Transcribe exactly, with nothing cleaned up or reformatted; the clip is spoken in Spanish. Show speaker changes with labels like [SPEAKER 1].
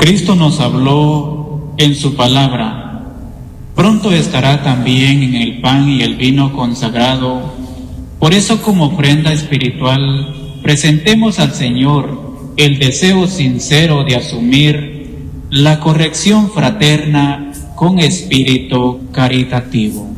[SPEAKER 1] Cristo nos habló en su palabra. Pronto estará también en el pan y el vino consagrado. Por eso, como ofrenda espiritual, presentemos al Señor el deseo sincero de asumir la corrección fraterna con espíritu caritativo.